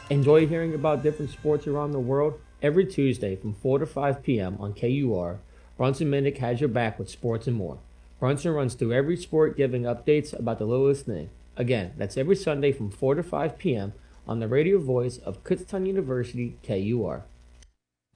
Enjoy hearing about different sports around the world? Every Tuesday from 4 to 5 p.m. on KUR, Brunson Minnick has your back with sports and more. Brunson runs through every sport, giving updates about the littlest thing. Again, that's every Sunday from 4 to 5 p.m. on the radio voice of Kutztown University, KUR.